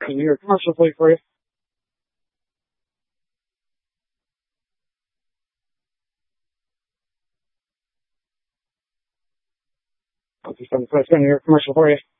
Can you hear a commercial play for you? I'll just send the commercial for you.